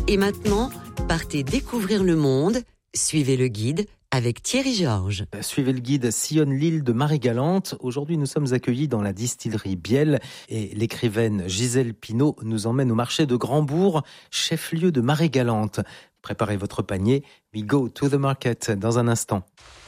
Et maintenant, partez découvrir le monde. Suivez le guide avec Thierry Georges. Suivez le guide Sillonne l'île de Marie-Galante. Aujourd'hui, nous sommes accueillis dans la distillerie Biel et l'écrivaine Gisèle Pineau nous emmène au marché de Grand-Bourg, chef-lieu de Marie-Galante. Préparez votre panier. We go to the market dans un instant.